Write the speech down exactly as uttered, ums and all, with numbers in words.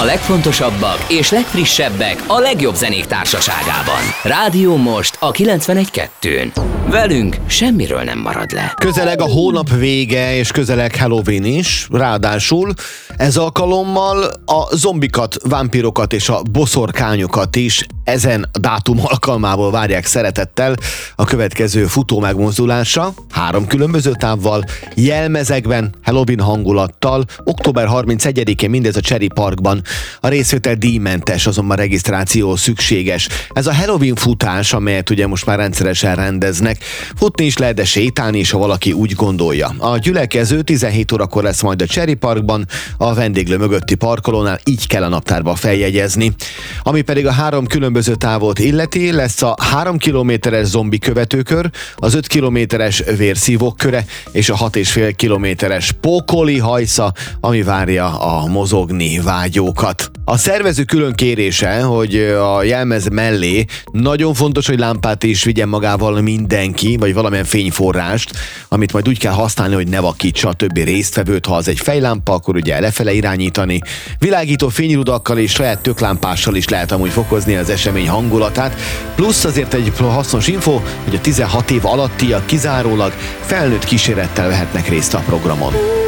A legfontosabbak és legfrissebbek a legjobb zenék társaságában. Rádió Most a kilencvenegy kettőn. Velünk semmiről nem marad le. Közeleg a hónap vége, és közeleg Halloween is. Ráadásul ez alkalommal a zombikat, vámpirokat és a boszorkányokat is ezen a dátum alkalmából várják szeretettel a következő futó megmozdulásra. Három különböző távval, jelmezekben, Halloween hangulattal. október harmincegyedikén mindez a Cherry Parkban. A részvétel díjmentes, azonban regisztráció szükséges. Ez a Halloween futás, amelyet ugye most már rendszeresen rendeznek. Futni is lehet, de sétálni is, ha valaki úgy gondolja. A gyülekező tizenhét órakor lesz majd a Cherry Parkban, a vendéglő mögötti parkolónál, így kell a naptárba feljegyezni. Ami pedig a három különböző távot illeti, lesz a három kilométeres zombi követőkör, az öt kilométeres vérszívók köre, és a hat és fél kilométeres pókoli hajsza, ami várja a mozogni vágyókat. A szervező külön kérése, hogy a jelmez mellé nagyon fontos, hogy lámpát is vigyen magával mindenki, vagy valamilyen fényforrást, amit majd úgy kell használni, hogy ne vakítsa a többi résztvevőt. Ha az egy fejlámpa, akkor ugye lefele irányítani. Világító fényrudakkal és saját töklámpással is lehet amúgy fokozni az esemény hangulatát. Plusz azért egy hasznos info, hogy a tizenhat év alattiak kizárólag felnőtt kísérettel vehetnek részt a programon.